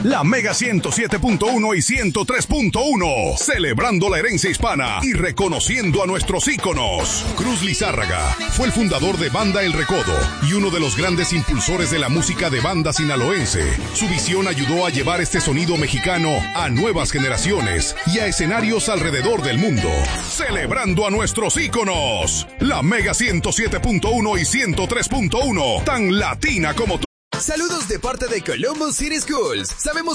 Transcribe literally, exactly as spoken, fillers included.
La Mega ciento siete punto uno y ciento tres punto uno, celebrando la herencia hispana y reconociendo a nuestros íconos. Cruz Lizárraga fue el fundador de Banda El Recodo y uno de los grandes impulsores de la música de banda sinaloense. Su visión ayudó a llevar este sonido mexicano a nuevas generaciones y a escenarios alrededor del mundo. Celebrando a nuestros íconos. La Mega ciento siete punto uno y ciento tres punto uno, tan latina como tú. Saludos de parte de Columbus City Schools. Sabemos